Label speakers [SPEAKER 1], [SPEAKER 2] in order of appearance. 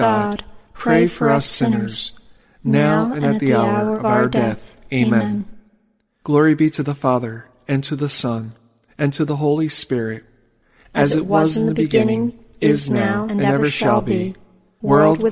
[SPEAKER 1] God, pray for us sinners, now and at the hour of our death. Amen. Glory be to the Father, and to the Son, and to the Holy Spirit, as it was in the beginning, is now, and ever shall be, world